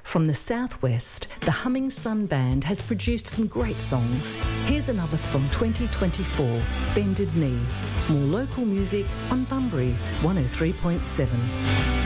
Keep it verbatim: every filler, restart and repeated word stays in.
From the southwest, the Humming Sun Band has produced some great songs. Here's another from twenty twenty-four, Bended Knee. More local music on Bunbury one oh three point seven.